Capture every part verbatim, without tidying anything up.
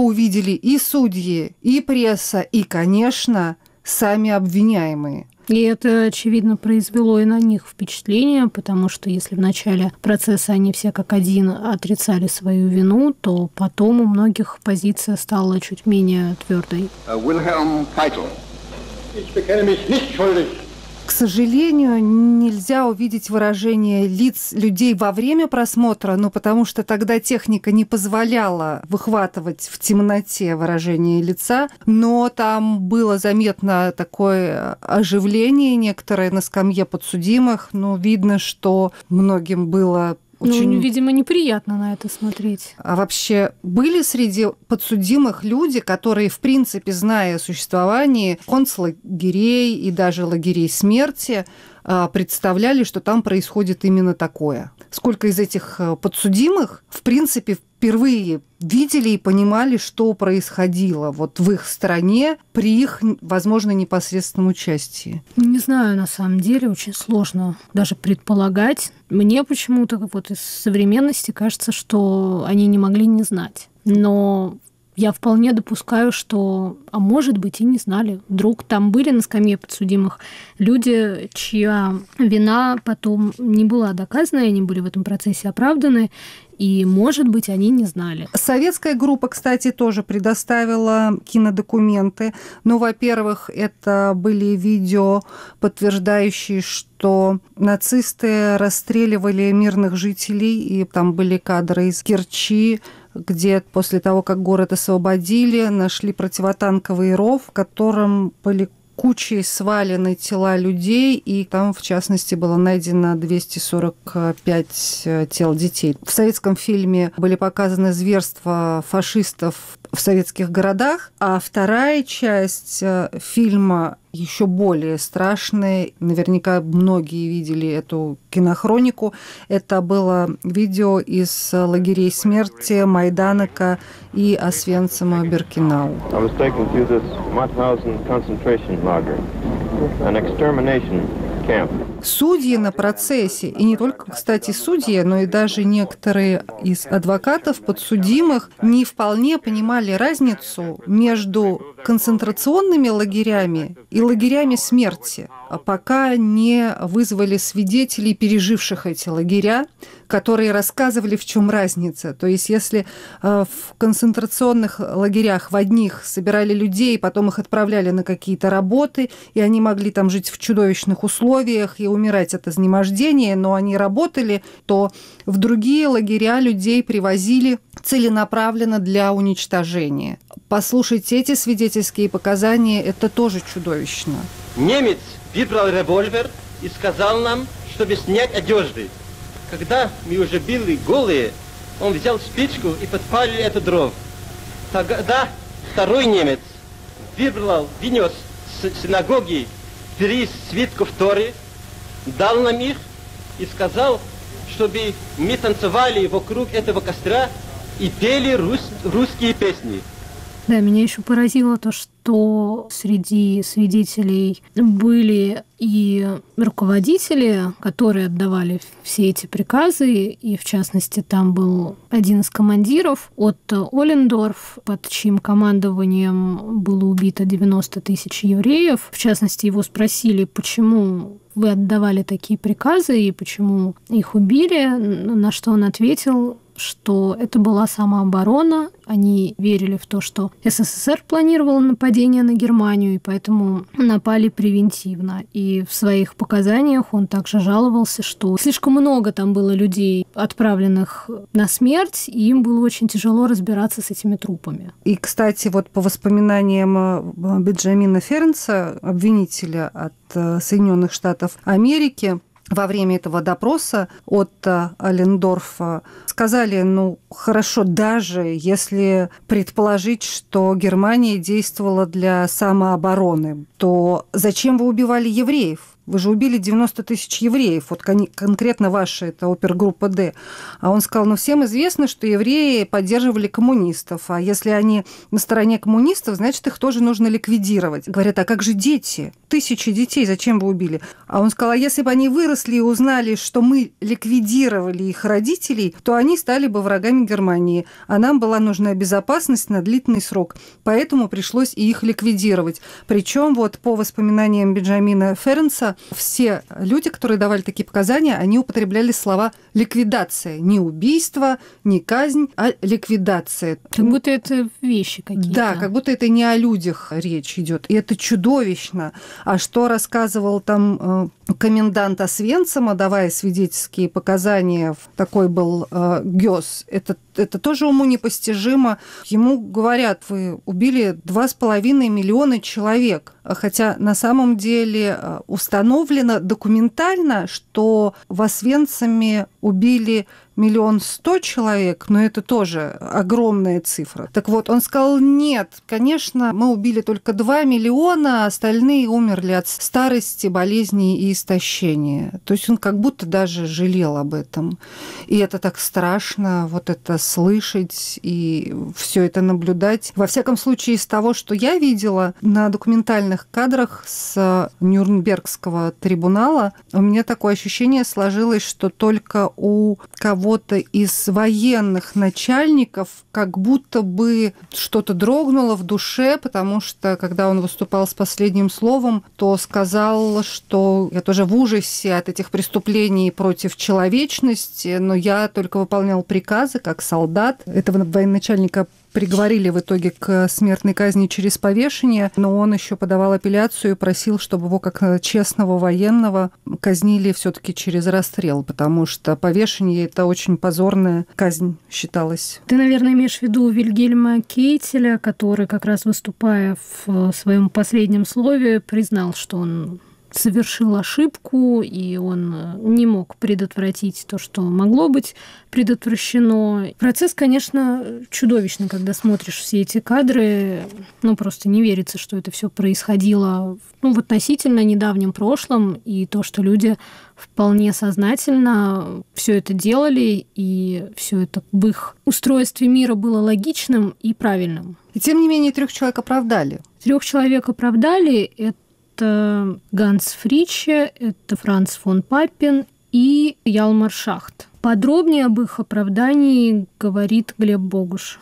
увидели и судьи, и пресса, и, конечно, сами обвиняемые. И это, очевидно, произвело и на них впечатление, потому что если в начале процесса они все как один отрицали свою вину, то потом у многих позиция стала чуть менее твердой. Wilhelm Keitel. Ich bekenne mich nicht schuldig. К сожалению, нельзя увидеть выражение лиц людей во время просмотра, ну, потому что тогда техника не позволяла выхватывать в темноте выражение лица, но там было заметно такое оживление некоторое на скамье подсудимых. Ну, видно, что многим было очень... Ну, видимо, неприятно на это смотреть. А вообще были среди подсудимых люди, которые, в принципе, зная о существовании концлагерей и даже лагерей смерти, представляли, что там происходит именно такое? Сколько из этих подсудимых, в принципе, впервые видели и понимали, что происходило вот в их стране при их, возможно, непосредственном участии? Не знаю, на самом деле, очень сложно даже предполагать. Мне почему-то вот из современности кажется, что они не могли не знать. Но я вполне допускаю, что, а может быть, и не знали. Вдруг там были на скамье подсудимых люди, чья вина потом не была доказана, и они были в этом процессе оправданы, и, может быть, они не знали. Советская группа, кстати, тоже предоставила кинодокументы. Ну, во-первых, это были видео, подтверждающие, что нацисты расстреливали мирных жителей, и там были кадры из Керчи, где после того, как город освободили, нашли противотанковый ров, в котором были кучей свалены тела людей, и там, в частности, было найдено двести сорок пять тел детей. В советском фильме были показаны зверства фашистов в советских городах, а вторая часть фильма еще более страшная. Наверняка многие видели эту кинохронику. Это было видео из лагерей смерти Майданока и Освенцима Биркенау. Судьи на процессе, и не только, кстати, судьи, но и даже некоторые из адвокатов подсудимых не вполне понимали разницу между концентрационными лагерями и лагерями смерти, пока не вызвали свидетелей, переживших эти лагеря, которые рассказывали, в чем разница. То есть, если в концентрационных лагерях в одних собирали людей, потом их отправляли на какие-то работы, и они могли там жить в чудовищных условиях и умирать от изнемождения, но они работали, то в другие лагеря людей привозили целенаправленно для уничтожения. Послушайте эти свидетельские показания, это тоже чудовищно. Немец выбрал револьвер и сказал нам, чтобы снять одежды. Когда мы уже были голые, он взял спичку и подпалил эту дров. Тогда второй немец выбрал, принес с синагоги три свитков Торы, дал нам их и сказал, чтобы мы танцевали вокруг этого костра и пели рус, русские песни. Да, меня еще поразило то, что среди свидетелей были и руководители, которые отдавали все эти приказы, и в частности там был один из командиров от Оллендорф, под чьим командованием было убито девяносто тысяч евреев. В частности, его спросили, почему вы отдавали такие приказы и почему их убили, на что он ответил, что это была самооборона. Они верили в то, что СССР планировал нападение на Германию, и поэтому напали превентивно. И в своих показаниях он также жаловался, что слишком много там было людей, отправленных на смерть, и им было очень тяжело разбираться с этими трупами. И, кстати, вот по воспоминаниям Бенджамина Ференца, обвинителя от Соединенных Штатов Америки, во время этого допроса Отто Оллендорфа сказали, ну, хорошо, даже если предположить, что Германия действовала для самообороны, то зачем вы убивали евреев? Вы же убили девяносто тысяч евреев, вот кон- конкретно ваша, это опергруппа «Д». А он сказал, ну, всем известно, что евреи поддерживали коммунистов, а если они на стороне коммунистов, значит, их тоже нужно ликвидировать. Говорят, а как же дети? Тысячи детей, зачем вы убили? А он сказал, а если бы они выросли и узнали, что мы ликвидировали их родителей, то они стали бы врагами Германии, а нам была нужна безопасность на длительный срок, поэтому пришлось и их ликвидировать. Причем вот по воспоминаниям Бенджамина Ференса, все люди, которые давали такие показания, они употребляли слова «ликвидация». Не убийство, не казнь, а ликвидация. Как будто это вещи какие-то. Да, как будто это не о людях речь идет. И это чудовищно. А что рассказывал там э, комендант Освенцима, давая свидетельские показания, такой был э, Гёс, это, это тоже уму непостижимо. Ему говорят, вы убили два с половиной миллиона человек. Хотя на самом деле установлено документально, что в Освенциме убили миллион сто человек, но это тоже огромная цифра. Так вот, он сказал, нет, конечно, мы убили только два миллиона, остальные умерли от старости, болезней и истощения. То есть он как будто даже жалел об этом. И это так страшно, вот это слышать и все это наблюдать. Во всяком случае, из того, что я видела на документальных кадрах с Нюрнбергского трибунала, у меня такое ощущение сложилось, что только у кого кого-то из военных начальников как будто бы что-то дрогнуло в душе, потому что, когда он выступал с последним словом, то сказал, что я тоже в ужасе от этих преступлений против человечности, но я только выполнял приказы как солдат. Этого военачальника приговорили в итоге к смертной казни через повешение, но он еще подавал апелляцию и просил, чтобы его как честного военного казнили все-таки через расстрел, потому что повешение – это очень позорная казнь считалась. Ты, наверное, имеешь в виду Вильгельма Кейтеля, который, как раз выступая в своем последнем слове, признал, что он совершил ошибку, и он не мог предотвратить то, что могло быть предотвращено. Процесс, конечно, чудовищный, когда смотришь все эти кадры. Ну, просто не верится, что это все происходило ну, в относительно недавнем прошлом, и то, что люди вполне сознательно все это делали, и все это в их устройстве мира было логичным и правильным. И тем не менее трех человек оправдали. Трех человек оправдали. Это Это Ганс Фриче, это Франц фон Паппен и Ялмар Шахт. Подробнее об их оправдании говорит Глеб Богуш.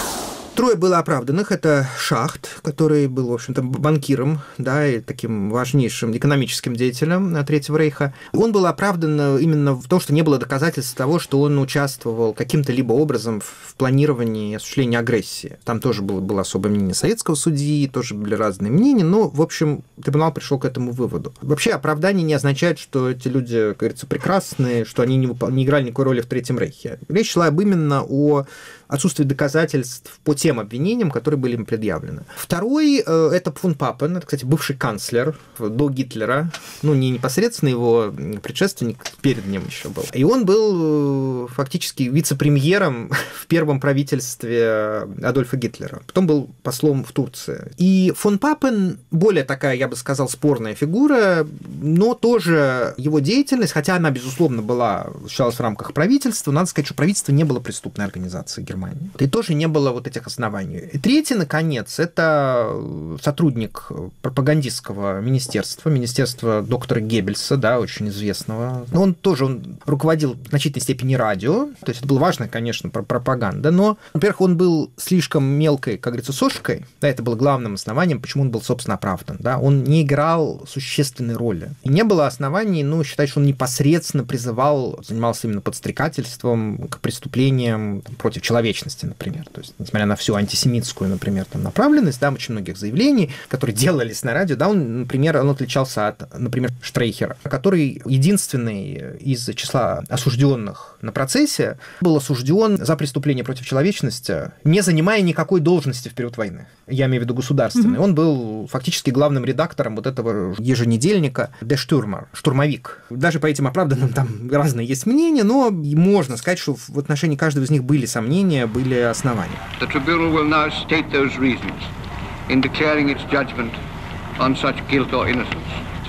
Трое было оправданных. Это Шахт, который был, в общем-то, банкиром, да, и таким важнейшим экономическим деятелем Третьего рейха. Он был оправдан именно в том, что не было доказательств того, что он участвовал каким-то либо образом в планировании и осуществлении агрессии. Там тоже было, было особое мнение советского судьи, тоже были разные мнения, но, в общем, трибунал пришел к этому выводу. Вообще, оправдание не означает, что эти люди, как говорится, прекрасные, что они не, выпол... не играли никакой роли в Третьем рейхе. Речь шла об именно о отсутствии доказательств по тем обвинениям, которые были им предъявлены. Второй – это фон Паппен, это, кстати, бывший канцлер до Гитлера, ну, не непосредственно его предшественник, перед ним еще был. И он был фактически вице-премьером в первом правительстве Адольфа Гитлера. Потом был послом в Турции. И фон Паппен более такая, я бы сказал, спорная фигура, но тоже его деятельность, хотя она, безусловно, была, осуществлялась в рамках правительства, надо сказать, что правительство не было преступной организацией Германии. И тоже не было вот этих оснований. И третий, наконец, это сотрудник пропагандистского министерства, министерства доктора Геббельса, да, очень известного. Он тоже он руководил в значительной степени радио, то есть это была важная, конечно, пропаганда, но, во-первых, он был слишком мелкой, как говорится, сошкой, да, это было главным основанием, почему он был, собственно, оправдан, да, он не играл существенной роли. И не было оснований, ну, считать, что он непосредственно призывал, занимался именно подстрекательством к преступлениям против человечности, например. То есть, несмотря на всю антисемитскую, например, там, направленность, да, очень многих заявлений, которые делались на радио, да, он, например, он отличался от, например, Штрейхера, который единственный из числа осужденных на процессе был осужден за преступление против человечности, не занимая никакой должности в период войны. Я имею в виду государственной. Mm-hmm. Он был фактически главным редактором вот этого еженедельника Der Stürmer, штурмовик. Даже по этим оправданным там разные есть мнения, но можно сказать, что в отношении каждого из них были сомнения, были основания. The tribunal will now state those reasons in declaring its judgment on such guilt or innocence.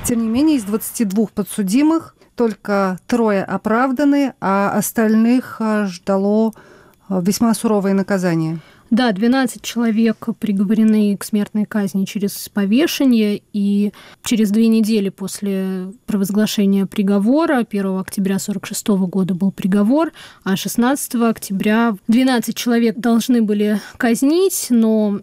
Тем не менее, из двадцати двух подсудимых только трое оправданы, а остальных ждало весьма суровое наказание. Да, двенадцать человек приговорены к смертной казни через повешение, и через две недели после провозглашения приговора, первого октября сорок шестого года был приговор, а шестнадцатого октября двенадцать человек должны были казнить, но